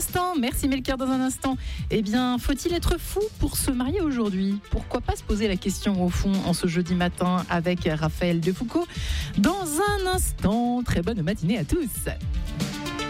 instant, merci Melchior, dans un instant. Eh bien, faut-il être fou pour se marier aujourd'hui ? Pourquoi pas se poser la question au fond en ce jeudi matin avec Raphaël Defoucauld. Dans un instant, très bonne matinée à tous.